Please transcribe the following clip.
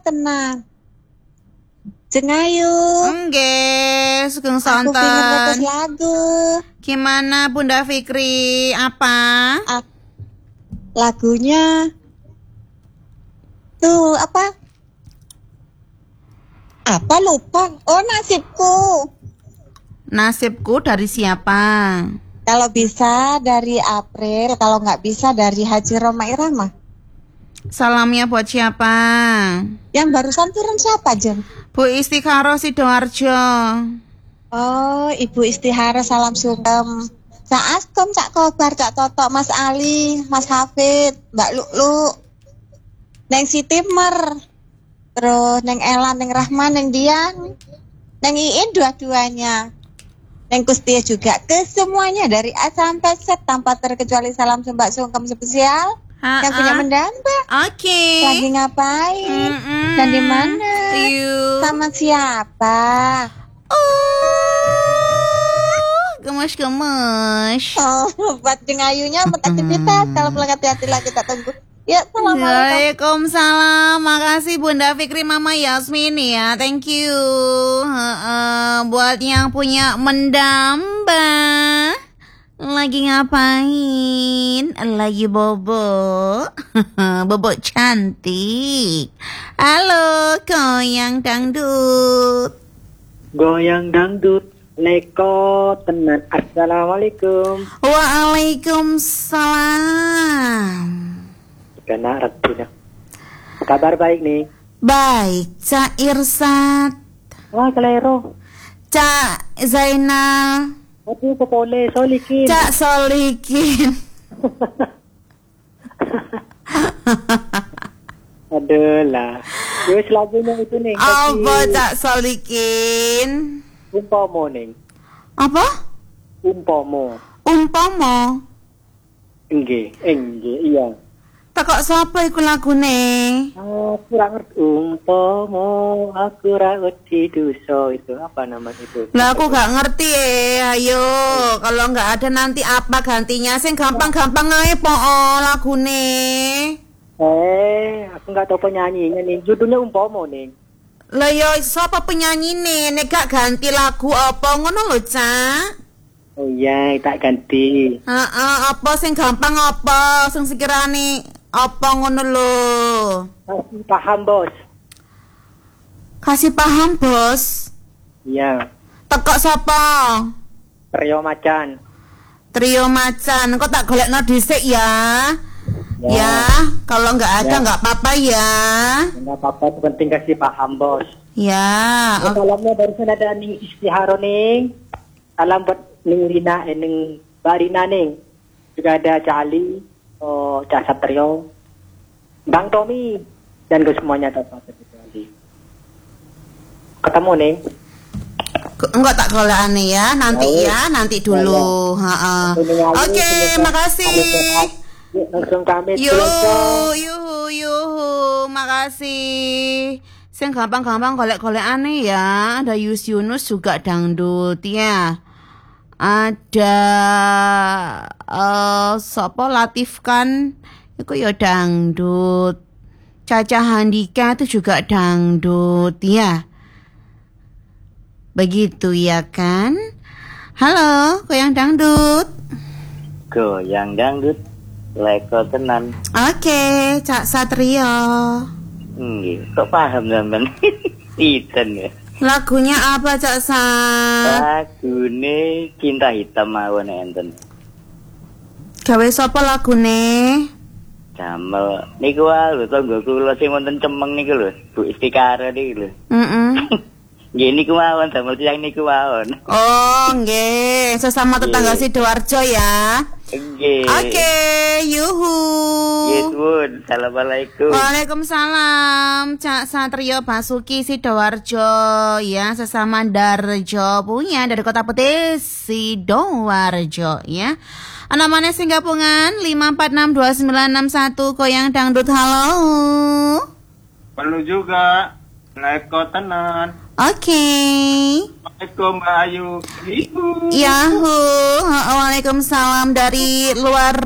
tenang. Jeng Ayu. Nggih, sugeng Aku pengen sonten. request lagu. Gimana Bunda Fikri? Apa? Lagunya tuh apa? Apa lupa? Oh, Nasibku. Nasibku dari siapa? Kalau bisa dari April, kalau nggak bisa dari Haji Roma Irama. Salamnya buat siapa? Yang barusan turun siapa, Jen? Bu Istikharah Sidoarjo. Oh, Ibu Istihara salam sungkem. Cak Askom, Cak Kobar, Cak Totok, Mas Ali, Mas Hafid, Mbak Lulu, Neng Sitimer, terus Neng Elan, Neng Rahman, Neng Dian, Neng Iin dua-duanya, Neng Kustia juga, ke semuanya dari A sampai Z tanpa terkecuali salam sembah sungkem spesial yang punya mendamba. Oke. Lagi ngapain? Dan di mana? Sama siapa? Gemes-gemes. Oh, buat Jeng Ayunya buat aktivitas. Kalau pulang hati-hati lagi kita tunggu. Ya, assalamualaikum. Waalaikumsalam. Makasih Bunda Fikri, Mama Yasmin ya. Thank you. Buat yang punya mendamba. Lagi ngapain? Lagi bobo. Bobo cantik. Halo, goyang dangdut. Goyang dangdut, neko tenan. Assalamualaikum. Waalaikumsalam. Kena reduna. Kabar baik nih. Baik, Cak Irsat. Wah, kelero. Cak Zainal. Aduh, popole, solikin. Cak Solikin. Aduh lah. Wes lagunya itu nih. Apa Cak Solikin? Umpomo nih. Apa? Umpomo. Umpama. Engge, iya. Takok sapa iku lagune? Aku ra ngerti. Umpomo, aku ra wedi dosa itu. Apa nama itu? Lah aku gak ngerti ayo. Kalau nggak ada nanti apa gantinya? Sing gampang-gampang ae po lagune. Aku nggak tahu penyanyinya nih. Judulnya Umpomo nih. Lah yo sapa penyanyine? Nek gak ganti lagu apa ngono lho, Cak? Oh iya, tak ganti. Apa sing gampang apa? Sing sekirane apa ngono lho. Masih paham, Bos? Kasih paham, Bos. Iya. Tekok sapa? Trio Macan. Trio Macan. Kok tak golekno dhisik ya? Ya, kalau nggak ada nggak apa-apa ya. Nggak apa-apa, itu penting kasih paham, Bos. Ya. Salamnya barusan ada Ning Istiharo nih. Salam buat Ning Rina, Ning Barina nih. Juga ada Cali, Cak Satrio, Bang Tommy, dan ke semuanya tanpa terkecuali. Ketemu nih. Enggak tak golekane ya, nanti ya, nanti dulu. Oke, makasih. Langsung kami yuhu, makasih. Sing gampang-gampang golek-golekane ya. Ada Yunus juga dangdut ya. Ada Sopo Latif kan itu ya dangdut. Caca Handika itu juga dangdut ya. Begitu ya kan? Halo, goyang dangdut. Goyang dangdut. Leko tenan. Oke, Cak Satrio. Nggih, kok paham sampean? Iten ya. Lagunya apa Cak Sat? Lagune Cinta Hitam mawon enten. Gawe sapa lagune? Damel niku wae lho tangga kula sing wonten Cemeng niku lho, Bu Istikharah niku lho. Nggih niku mawon damel tiyang niku mawon. Oh, nggih, sesama tetangga Sidoarjo ya. Nggih. Oke, yuhu. Yeswun, assalamualaikum. Waalaikumsalam, Cak Satrio Basuki Sidoarjo ya, sesama Darjo punya dari Kota Putih Sidoarjo ya. Namanya Singgapungan 5462961 goyang dangdut. Halo. Perlu juga Leko tenan. Oke. Assalamualaikum Mbak Ayu. Yahoo. Waalaikumsalam dari luar